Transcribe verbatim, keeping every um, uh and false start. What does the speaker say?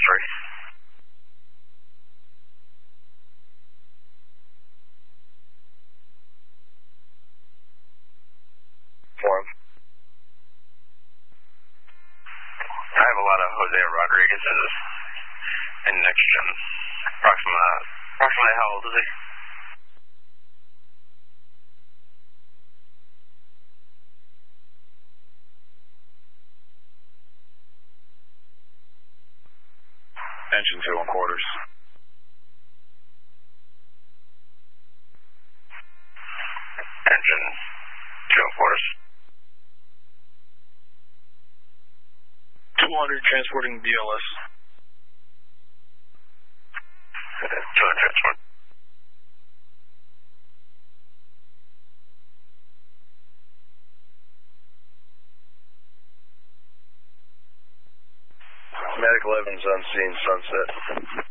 three. Form. I have a lot of Jose Rodriguez's in next gen. Approximately, approximately how old is he? Engine two and quarters. Engine two and quarters. two hundred transporting B L S. two hundred transport. Medical Evans on scene, Sunset.